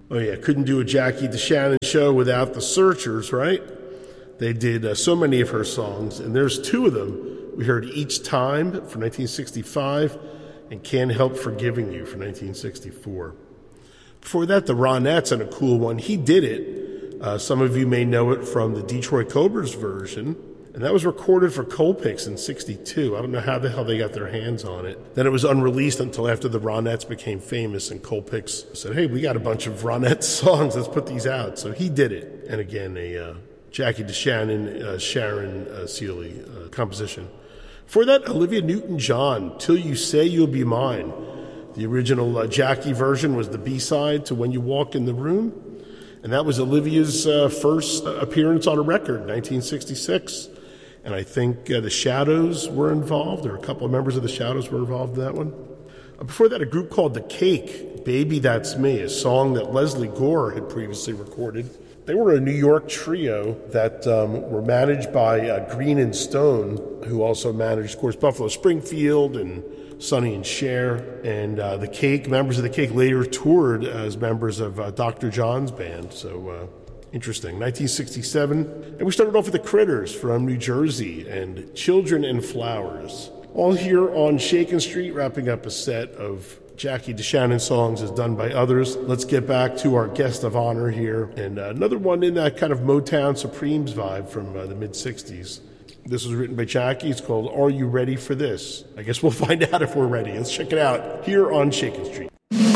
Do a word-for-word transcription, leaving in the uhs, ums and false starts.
Oh yeah, couldn't do a Jackie DeShannon show without the Searchers, right? They did uh, so many of her songs, and there's two of them. We heard Each Time from nineteen sixty-five and Can't Help Forgiving You from nineteen sixty-four. Before that, the Ronettes, and a cool one. He Did It. Uh, some of you may know it from the Detroit Cobras version, and that was recorded for Colpix in sixty-two. I don't know how the hell they got their hands on it. Then it was unreleased until after the Ronettes became famous, and Colpix said, hey, we got a bunch of Ronette songs, let's put these out. So He Did It. And again, a uh, Jackie DeShannon, uh, Sharon uh, Seeley uh, composition. For that, Olivia Newton-John, Till You Say You'll Be Mine. The original uh, Jackie version was the B-side to When You Walk in the Room. And that was Olivia's uh, first appearance on a record, nineteen sixty-six. And I think uh, the Shadows were involved, or a couple of members of the Shadows were involved in that one. Uh, before that, a group called The Cake, Baby That's Me, a song that Leslie Gore had previously recorded. They were a New York trio that um, were managed by uh, Green and Stone, who also managed, of course, Buffalo Springfield and Sonny and Cher. And uh, The Cake, members of The Cake later toured as members of uh, Doctor John's band. So uh, interesting. nineteen sixty-seven. And we started off with the Critters from New Jersey and Children and Flowers. All here on Shakin' Street, wrapping up a set of Jackie DeShannon songs as done by others. Let's get back to our guest of honor here. And uh, another one in that kind of Motown Supremes vibe from uh, the mid-sixties. This was written by Jackie. It's called Are You Ready for This? I guess we'll find out if we're ready. Let's check it out here on Shakin' Street.